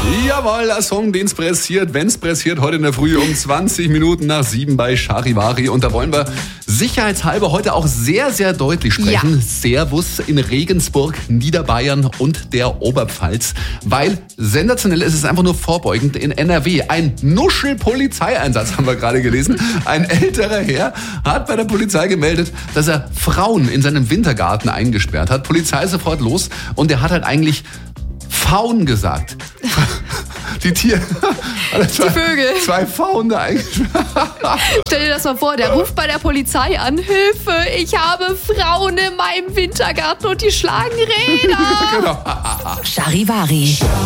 Jawohl, der Song, den's pressiert, wenn's pressiert, heute in der Früh um 20 Minuten nach 7 bei Charivari. Und da wollen wir sicherheitshalber heute auch sehr, sehr deutlich sprechen. Ja. Servus in Regensburg, Niederbayern und der Oberpfalz. Weil sensationell ist es einfach nur vorbeugend in NRW. Ein Nuschel-Polizeieinsatz haben wir gerade gelesen. Ein älterer Herr hat bei der Polizei gemeldet, dass er Frauen in seinem Wintergarten eingesperrt hat. Polizei ist sofort los und er hat halt eigentlich Faun gesagt. Die Die Vögel. Zwei Faunen da eingesperrt. Stell dir das mal vor, der ruft bei der Polizei an. Hilfe, ich habe Frauen in meinem Wintergarten und die schlagen Räder. Genau. Charivari.